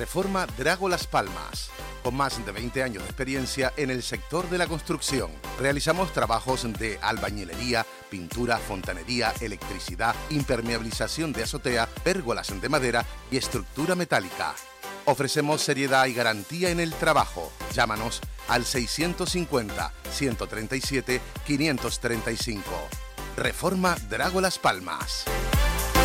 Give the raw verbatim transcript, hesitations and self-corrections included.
Reforma Drago Las Palmas. Con más de veinte años de experiencia en el sector de la construcción, realizamos trabajos de albañilería, pintura, fontanería, electricidad, impermeabilización de azotea, pérgolas de madera y estructura metálica. Ofrecemos seriedad y garantía en el trabajo. Llámanos al seiscientos cincuenta, ciento treinta y siete, quinientos treinta y cinco. Reforma Drago Las Palmas.